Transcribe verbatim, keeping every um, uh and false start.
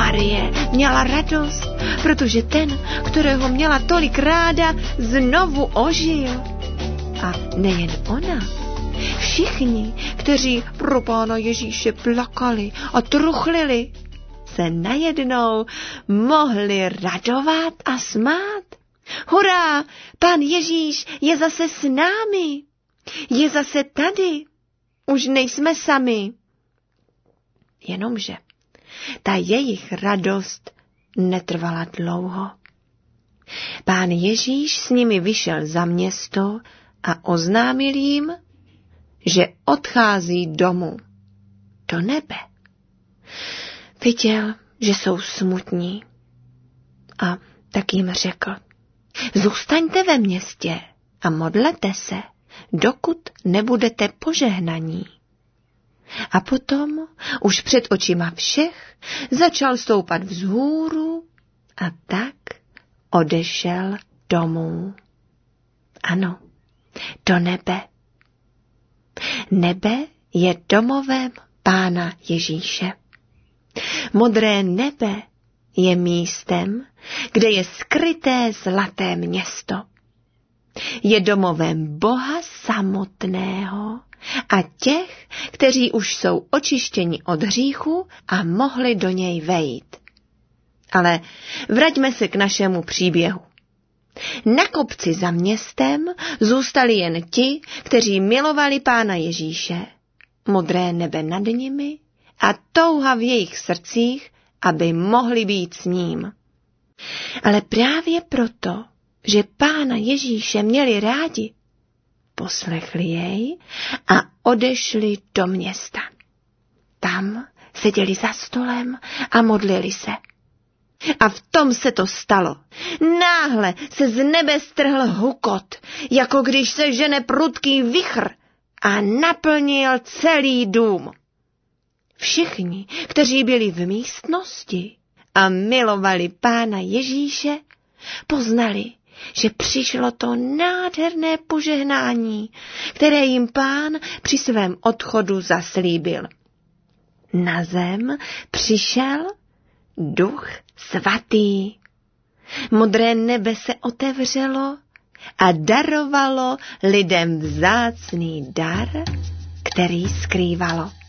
Marie měla radost, protože ten, kterého měla tolik ráda, znovu ožil. A nejen ona. Všichni, kteří pro Pána Ježíše plakali a truchlili, se najednou mohli radovat a smát. Hurá, Pán Ježíš je zase s námi, je zase tady, už nejsme sami. Jenomže ta jejich radost netrvala dlouho. Pán Ježíš s nimi vyšel za město a oznámil jim, že odchází domů, do nebe. Viděl, že jsou smutní a tak jim řekl: zůstaňte ve městě a modlete se, dokud nebudete požehnaní. A potom už před očima všech začal stoupat vzhůru a tak odešel domů. Ano, do nebe. Nebe je domovem Pána Ježíše. Modré nebe je místem, kde je skryté zlaté město. Je domovem Boha samotného a těch, kteří už jsou očištěni od hříchu a mohli do něj vejít. Ale vraťme se k našemu příběhu. Na kopci za městem zůstali jen ti, kteří milovali Pána Ježíše, modré nebe nad nimi a touha v jejich srdcích, aby mohli být s ním. Ale právě proto, že Pána Ježíše měli rádi, poslechli jej a odešli do města. Tam seděli za stolem a modlili se. A v tom se to stalo. Náhle se z nebe strhl hukot, jako když se žene prudký vichr a naplnil celý dům. Všichni, kteří byli v místnosti a milovali Pána Ježíše, poznali, že přišlo to nádherné požehnání, které jim Pán při svém odchodu zaslíbil. Na zem přišel Duch Svatý. Modré nebe se otevřelo a darovalo lidem vzácný dar, který skrývalo.